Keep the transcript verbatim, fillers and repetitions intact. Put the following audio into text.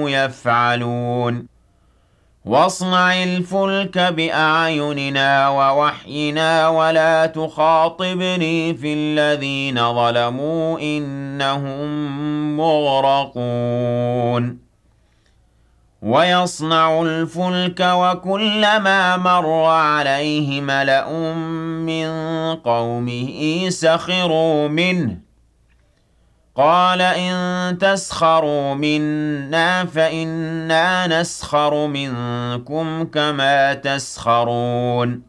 كانوا يفعلون واصنع الفلك بأعيننا ووحينا ولا تخاطبني في الذين ظلموا إنهم مغرقون ويصنع الفلك وكلما مر عليه ملأ من قومه سخروا منه قال إن تسخروا منا فإنا نسخر منكم كما تسخرون